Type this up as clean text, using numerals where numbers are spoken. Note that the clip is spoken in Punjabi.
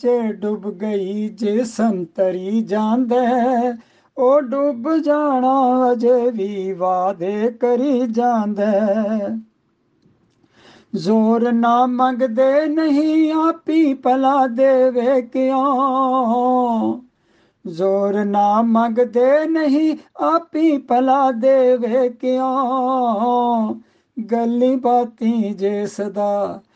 'ਚ ਡੁੱਬ ਗਈ ਜਿਸਮ ਤਰੀ ਜਾਂਦਾ ਹੈ, ਉਹ ਡੁੱਬ ਜਾਣਾ ਅਜੇ ਵੀ ਵਾਅਦੇ ਕਰੀ ਜਾਂਦਾ ਹੈ। ਜ਼ੋਰ ਨਾ ਮੰਗਦੇ ਨਹੀਂ ਆਪੀ ਭਲਾ ਦੇਵੇ ਕਿਉਂ, ਜ਼ੋਰ ਨਾ ਮੰਗਦੇ ਨਹੀਂ ਆਪੀ ਭਲਾ ਦੇਵੇ ਕਿਉਂ, ਗੱਲੀ ਬਾਤੀ ਜਿਸ ਦਾ